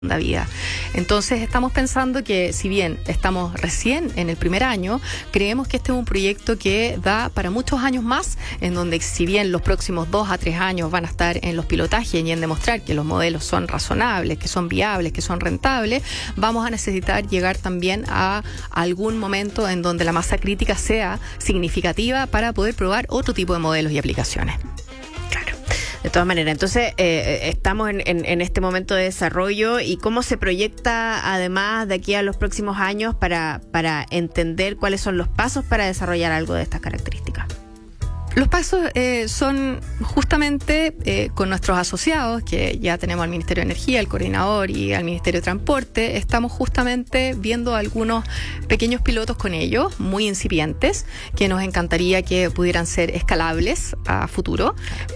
vida. Entonces estamos pensando que si bien estamos recién en el primer año, creemos que este es un proyecto que da para muchos años más, en donde si bien los próximos 2 a 3 años van a estar en los pilotajes y en demostrar que los modelos son razonables, que son viables, que son rentables, vamos a necesitar llegar también a algún momento en donde la masa crítica sea significativa para poder probar otro tipo de modelos y aplicaciones. De todas maneras, entonces estamos en este momento de desarrollo, y cómo se proyecta además de aquí a los próximos años para entender cuáles son los pasos para desarrollar algo de estas características. Los pasos son justamente con nuestros asociados, que ya tenemos al Ministerio de Energía, al Coordinador y al Ministerio de Transporte. Estamos justamente viendo algunos pequeños pilotos con ellos, muy incipientes, que nos encantaría que pudieran ser escalables a futuro.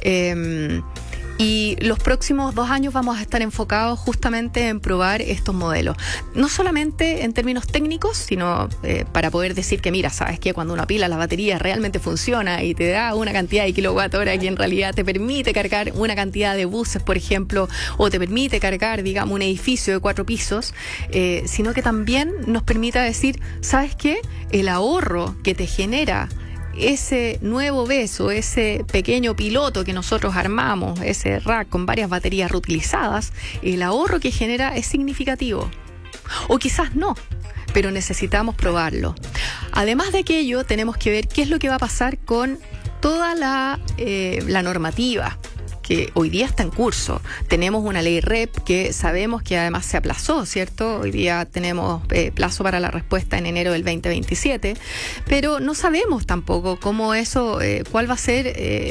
Y los próximos 2 años vamos a estar enfocados justamente en probar estos modelos. No solamente en términos técnicos, sino para poder decir que, mira, sabes que cuando una pila la batería realmente funciona y te da una cantidad de kilowatt-hora que en realidad te permite cargar una cantidad de buses, por ejemplo, o te permite cargar, digamos, un edificio de 4 pisos, sino que también nos permita decir, ¿sabes qué? El ahorro que te genera ese nuevo beso, ese pequeño piloto que nosotros armamos, ese rack con varias baterías reutilizadas, el ahorro que genera es significativo. O quizás no, pero necesitamos probarlo. Además de aquello, tenemos que ver qué es lo que va a pasar con toda la normativa que hoy día está en curso. Tenemos una ley REP que sabemos que además se aplazó, ¿cierto? Hoy día tenemos plazo para la respuesta en enero del 2027, pero no sabemos tampoco cómo eso, cuál va a ser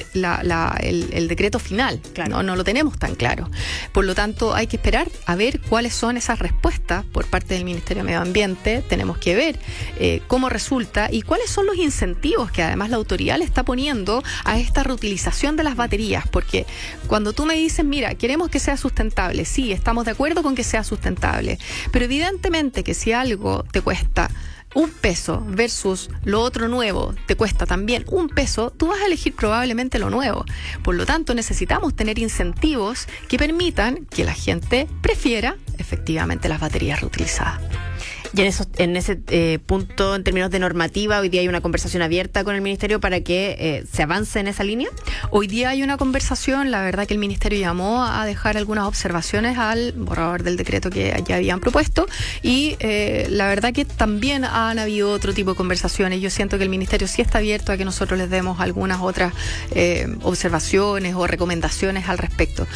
el decreto final. Claro. No lo tenemos tan claro. Por lo tanto, hay que esperar a ver cuáles son esas respuestas por parte del Ministerio de Medio Ambiente. Tenemos que ver cómo resulta y cuáles son los incentivos que además la autoridad le está poniendo a esta reutilización de las baterías, porque cuando tú me dices, mira, queremos que sea sustentable, sí, estamos de acuerdo con que sea sustentable, pero evidentemente que si algo te cuesta $1 versus lo otro nuevo te cuesta también $1, tú vas a elegir probablemente lo nuevo. Por lo tanto, necesitamos tener incentivos que permitan que la gente prefiera efectivamente las baterías reutilizadas. Y en ese punto, en términos de normativa, hoy día hay una conversación abierta con el Ministerio para que se avance en esa línea. Hoy día hay una conversación, la verdad que el Ministerio llamó a dejar algunas observaciones al borrador del decreto que ya habían propuesto, y la verdad que también han habido otro tipo de conversaciones. Yo siento que el Ministerio sí está abierto a que nosotros les demos algunas otras observaciones o recomendaciones al respecto.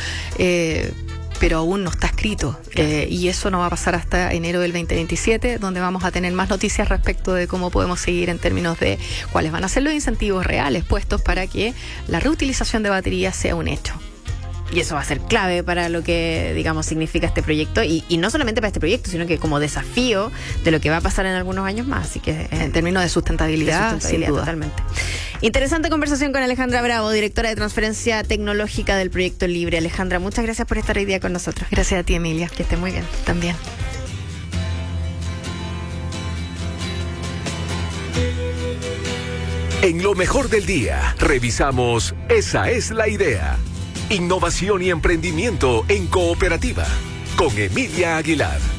Pero aún no está escrito, y eso no va a pasar hasta enero del 2027, donde vamos a tener más noticias respecto de cómo podemos seguir en términos de cuáles van a ser los incentivos reales puestos para que la reutilización de baterías sea un hecho. Y eso va a ser clave para lo que, digamos, significa este proyecto, y no solamente para este proyecto, sino que como desafío de lo que va a pasar en algunos años más. Así que en términos de sustentabilidad, sin duda. Totalmente. Interesante conversación con Alejandra Bravo, directora de transferencia tecnológica del Proyecto Libre. Alejandra, muchas gracias por estar hoy día con nosotros. Gracias a ti, Emilia. Que esté muy bien. También. En lo mejor del día, revisamos Esa es la idea. Innovación y emprendimiento en cooperativa, con Emilia Aguilar.